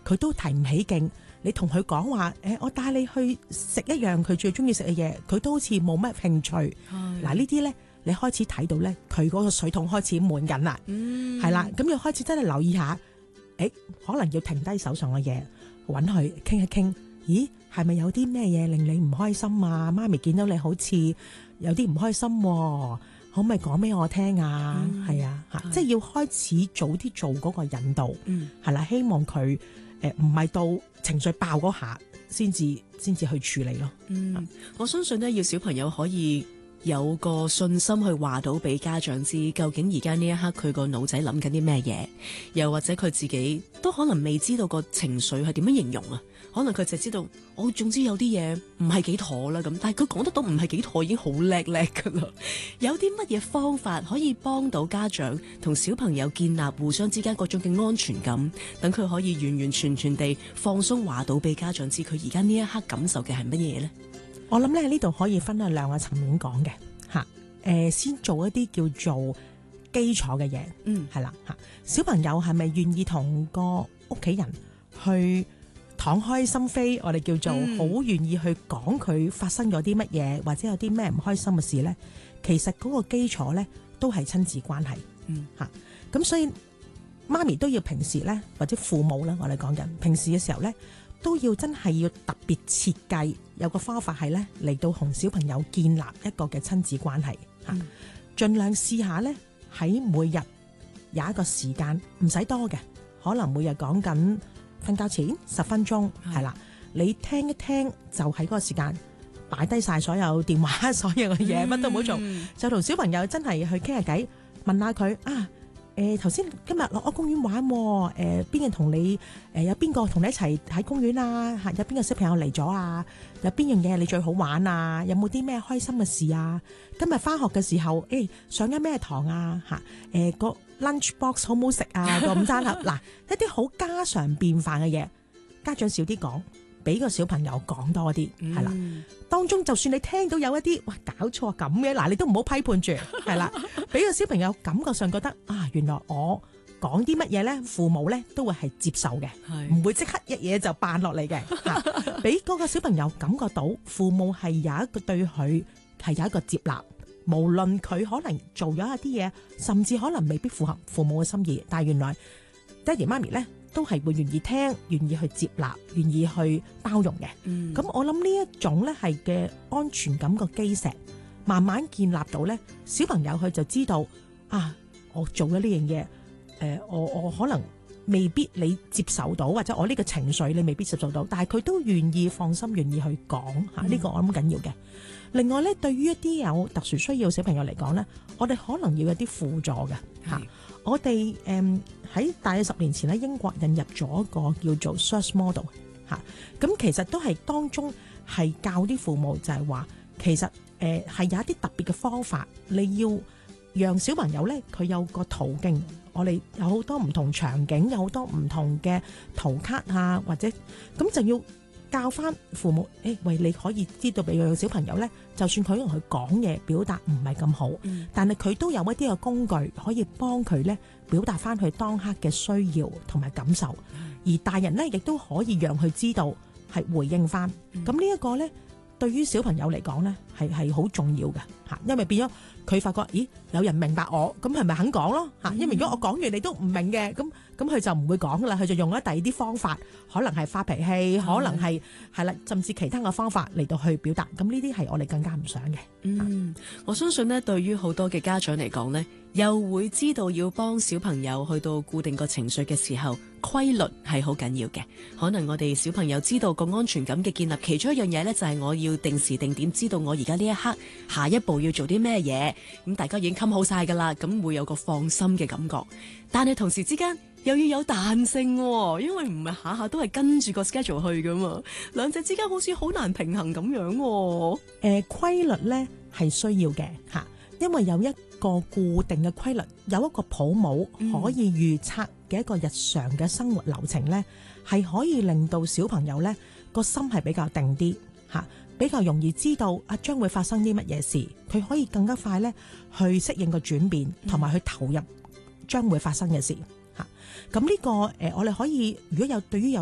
佢都提唔起勁。你同佢講話，我帶你去食一樣佢最中意食嘅嘢，佢都好似冇乜興趣。嗱呢啲咧，你開始睇到咧，佢嗰個水桶開始滿緊啦，係啦，咁要開始真係留意下，可能要停低手上嘅嘢，揾佢傾一傾。咦，係咪有啲咩嘢令你唔開心啊？媽咪見到你好似有啲唔開心喎，可唔可以講俾我聽啊？係啊，即係要開始早啲做嗰個引導，係啦，希望佢唔係到情緒爆嗰下先至去處理咯。 我相信呢，要小朋友可以有個信心去話到俾家長知，究竟而家呢一刻佢個腦仔諗緊啲咩嘢，又或者佢自己都可能未知道個情緒係點樣形容啊。可能佢就知道，總之有啲嘢唔係幾妥啦咁，但係佢講得到唔係幾妥已經好叻噶啦。有啲乜嘢方法可以幫到家長同小朋友建立互相之間各種嘅安全感，等佢可以完完全全地放鬆，話到俾家長知佢而家呢一刻感受嘅係乜嘢呢？ 我諗咧呢度可以分喺兩個層面講嘅吓，先做一啲叫做基礎嘅嘢，係啦吓，小朋友係咪願意同個屋企人去敞開心扉，我哋叫做好願意去講佢發生咗啲乜嘢，或者有啲咩唔開心嘅事呢？其實嗰個基礎呢都係親子關係，咁所以媽咪都要平時呢，或者父母呢，我哋講緊平時嘅時候呢，都要真係要特別設計有個方法係呢，嚟到同小朋友建立一個嘅親子關係，盡量試下呢，喺每日有一個時間唔使多嘅，可能每日講緊瞓覺前10分鐘，係啦，你聽一聽就喺嗰個時間擺低晒所有電話所有嘅嘢，乜都唔好做，就同小朋友真係去傾下偈，問下佢啊，頭先今日落咗公園玩，邊個同你有邊個同你一齊喺公園啊？有邊個小朋友嚟咗啊？有邊樣嘢你最好玩啊？有冇啲咩開心嘅事啊？今日翻學嘅時候，上咗咩堂啊？個 lunch box 好唔好食啊？個午餐盒嗱，一啲好家常便飯嘅嘢，家長少啲講，俾個小朋友講多啲，係啦。當中就算你聽到有一啲哇搞錯咁嘅，嗱你都唔好批判住，係啦，俾個小朋友感覺上覺得啊，原來我講啲乜嘢咧，父母咧都會係接受嘅，唔會即刻一嘢就扮落嚟嘅，俾嗰個小朋友感覺到父母係有一個對佢係有一個接納。無論佢可能做咗一啲嘢，甚至可能未必符合父母嘅心意，但係原來爹哋媽咪咧都係會願意聽、願意去接納、願意去包容嘅。咁我諗呢一種咧係嘅安全感個基石，慢慢建立到咧，小朋友佢就知道啊，我做咗呢樣嘢，我可能未必你接受到，或者我呢個情緒你未必接受到，但係佢都願意放心、願意去講吓，呢個我諗緊要嘅。另外咧，對於一啲有特殊需要小朋友嚟講咧，我哋可能要有啲輔助嘅吓。我哋喺大約10年前咧，英國引入咗一個叫做 SIRS model 吓，咁其實都係當中係教啲父母就係話，其實係有一啲特別嘅方法，你要讓小朋友咧佢有個途徑。我哋有好多唔同場景，有好多唔同嘅圖卡啊，或者咁就要教翻父母，喂，你可以知道俾個小朋友咧，就算佢同佢講嘢表達唔係咁好，但係佢都有一啲嘅工具可以幫佢咧表達翻佢當刻嘅需要同埋感受，而大人咧亦都可以讓佢知道係回應翻。咁呢一個咧，對於小朋友嚟講咧係好重要嘅吓，因為變咗佢發覺，咦，有人明白我，咁係咪肯講咯吓？因為如果我講完你都唔明嘅，咁佢就唔會講噶啦，佢就用咗第二啲方法，可能係發脾氣，可能係啦，甚至其他嘅方法嚟到去表達。咁呢啲係我哋更加唔想嘅。 我相信呢，對於好多嘅家長嚟講呢，又會知道要幫小朋友去到固定個情緒嘅時候，規律係好緊要嘅。可能我哋小朋友知道個安全感嘅建立，其中一樣嘢呢，就係我要定時定點知道我而家呢一刻下一步要做啲咩嘢。咁大家已經冚好晒噶啦，咁會有個放心嘅感覺。但係同時之間又要有彈性，因為唔係下下都係跟住個 schedule 去噶嘛，兩者之間好似好難平衡咁樣。 規律咧係需要嘅吓，因為有一個固定嘅規律，有一個譜母可以預測嘅一個日常嘅生活流程咧，係可以令到小朋友咧個心係比較定啲吓，比較容易知道將會發生啲乜嘢事，佢可以更加快咧去適應個轉變，同埋去投入將會發生嘅事吓。咁呢個我哋可以如果有對於有